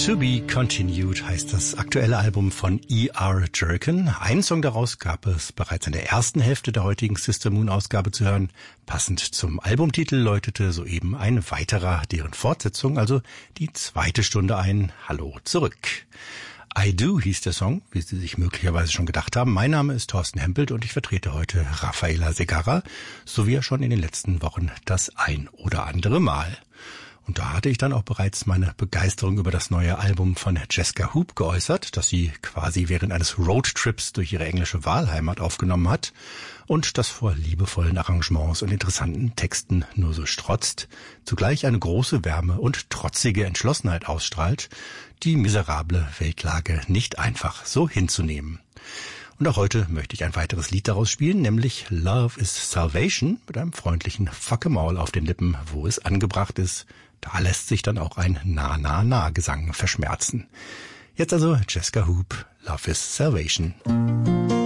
To Be Continued heißt das aktuelle Album von E.R. Jerkin. Einen Song daraus gab es bereits in der ersten Hälfte der heutigen Sister Moon Ausgabe zu hören. Passend zum Albumtitel läutete soeben ein weiterer, deren Fortsetzung, also die zweite Stunde ein. Hallo zurück. I Do hieß der Song, wie Sie sich möglicherweise schon gedacht haben. Mein Name ist Thorsten Hempelt und ich vertrete heute Rafaela Segarra, so wie ja schon in den letzten Wochen das ein oder andere Mal. Und da hatte ich dann auch bereits meine Begeisterung über das neue Album von Jessica Hoop geäußert, das sie quasi während eines Roadtrips durch ihre englische Wahlheimat aufgenommen hat und das vor liebevollen Arrangements und interessanten Texten nur so strotzt, zugleich eine große Wärme und trotzige Entschlossenheit ausstrahlt, die miserable Weltlage nicht einfach so hinzunehmen. Und auch heute möchte ich ein weiteres Lied daraus spielen, nämlich Love is Salvation mit einem freundlichen Fuck 'em all auf den Lippen, wo es angebracht ist. Da lässt sich dann auch ein Na-Na-Na-Gesang verschmerzen. Jetzt also Jessica Hoop, Love is Salvation.